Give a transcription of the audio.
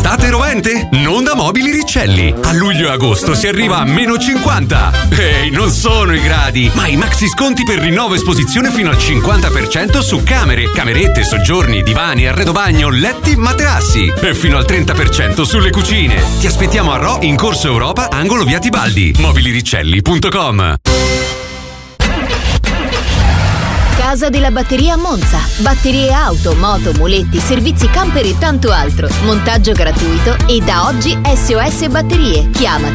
Estate rovente? Non da Mobili Riccelli. A luglio e agosto si arriva a meno 50. Ehi, non sono i gradi, ma i maxi sconti per rinnovo esposizione fino al 50% su camere, camerette, soggiorni, divani, arredo bagno, letti, materassi. E fino al 30% sulle cucine. Ti aspettiamo a Rho in Corso Europa, angolo via Tibaldi. Mobiliriccelli.com. Casa della Batteria a Monza. Batterie auto, moto, muletti, servizi camper e tanto altro. Montaggio gratuito e da oggi SOS Batterie. Chiamaci